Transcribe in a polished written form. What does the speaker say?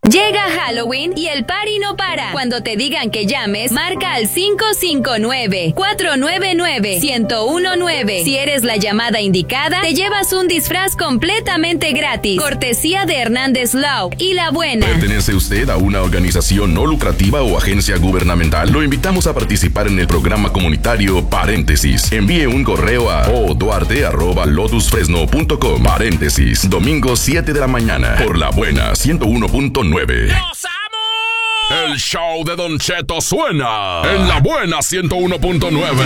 Llega Halloween y el party no para. Cuando te digan que llames, marca al 559-499-1019. Si eres la llamada indicada, te llevas un disfraz completamente gratis. Cortesía de Hernández Law y La Buena. ¿Pertenece usted a una organización no lucrativa o agencia gubernamental? Lo invitamos a participar en el programa comunitario Paréntesis. Envíe un correo a oduarte@lotusfresno.com. Paréntesis, domingo 7 de la mañana, por La Buena 101.9. ¡Los amo! El show de Don Cheto suena en La Buena 101.9.